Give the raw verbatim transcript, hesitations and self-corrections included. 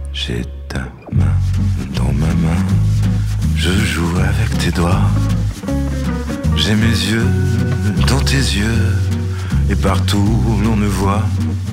J'ai ta main dans ma main, je joue avec tes doigts. J'ai mes yeux dans tes yeux, et partout où l'on ne voit